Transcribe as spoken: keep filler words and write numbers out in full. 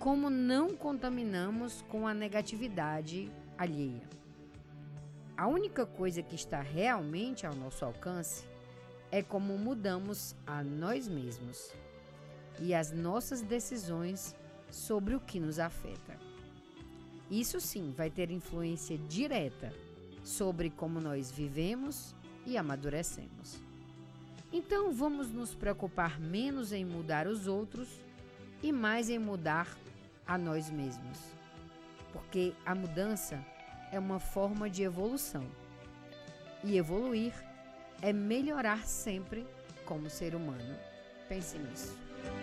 como não contaminamos com a negatividade alheia. A única coisa que está realmente ao nosso alcance é como mudamos a nós mesmos e as nossas decisões sobre o que nos afeta. Isso sim vai ter influência direta sobre como nós vivemos e amadurecemos. Então vamos nos preocupar menos em mudar os outros e mais em mudar a nós mesmos, porque a mudança é uma forma de evolução e evoluir é melhorar sempre como ser humano. Pense nisso.